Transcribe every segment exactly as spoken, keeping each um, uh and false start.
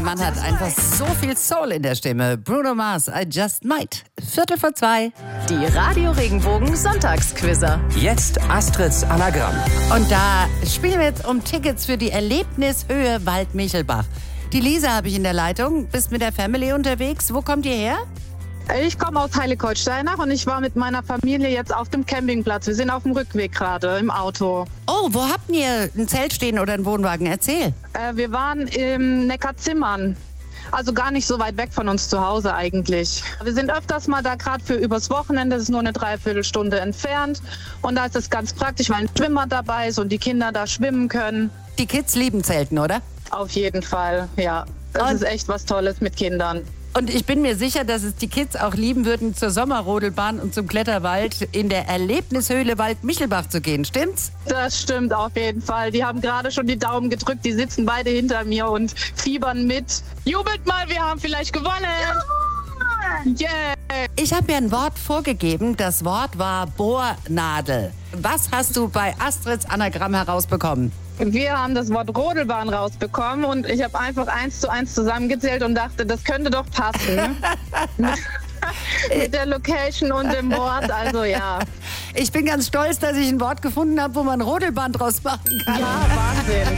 Mann hat einfach so viel Soul in der Stimme. Bruno Mars, I Just Might. Viertel vor zwei. Die Radio Regenbogen Sonntagsquizzer. Jetzt Astrids Anagramm. Und da spielen wir jetzt um Tickets für die Erlebnishöhe Wald-Michelbach. Die Lisa habe ich in der Leitung. Bist mit der Family unterwegs. Wo kommt ihr her? Ich komme aus Heiligkreuz-Steinach und ich war mit meiner Familie jetzt auf dem Campingplatz. Wir sind auf dem Rückweg gerade im Auto. Oh, wo habt ihr ein Zelt stehen oder einen Wohnwagen? Erzähl. Äh, wir waren im Neckarzimmern. Also gar nicht so weit weg von uns zu Hause eigentlich. Wir sind öfters mal da gerade für übers Wochenende. Das ist nur eine Dreiviertelstunde entfernt. Und da ist es ganz praktisch, weil ein Schwimmer dabei ist und die Kinder da schwimmen können. Die Kids lieben Zelten, oder? Auf jeden Fall, ja. Das Und- ist echt was Tolles mit Kindern. Und ich bin mir sicher, dass es die Kids auch lieben würden, zur Sommerrodelbahn und zum Kletterwald in der Erlebnishöhle Wald-Michelbach zu gehen. Stimmt's? Das stimmt auf jeden Fall. Die haben gerade schon die Daumen gedrückt. Die sitzen beide hinter mir und fiebern mit. Jubelt mal, wir haben vielleicht gewonnen. Yeah. Ich habe mir ein Wort vorgegeben. Das Wort war Bohrnadel. Was hast du bei Astrids Anagramm herausbekommen? Wir haben das Wort Rodelbahn rausbekommen und ich habe einfach eins zu eins zusammengezählt und dachte, das könnte doch passen. Mit der Location und dem Wort, also ja. Ich bin ganz stolz, dass ich ein Wort gefunden habe, wo man Rodelbahn draus machen kann. Ja, Wahnsinn.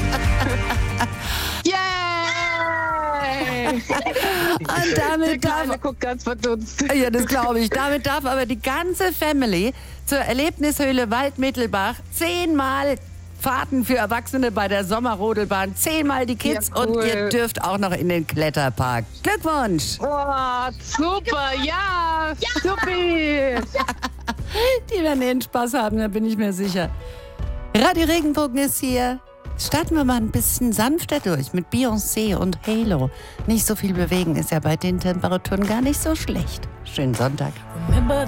Yay! Und damit Der Kleine darf, guckt ganz verdutzt. ja, das glaube ich. Damit darf aber die ganze Family zur Erlebnishöhle Wald-Michelbach zehnmal Fahrten für Erwachsene bei der Sommerrodelbahn, zehnmal die Kids Ja, cool. und ihr dürft auch noch in den Kletterpark. Glückwunsch! Oh, super, ja, supi. Die werden ihren Spaß haben, da bin ich mir sicher. Radio Regenbogen ist hier. Starten wir mal ein bisschen sanfter durch mit Beyoncé und Halo. Nicht so viel bewegen ist ja bei den Temperaturen gar nicht so schlecht. Schönen Sonntag.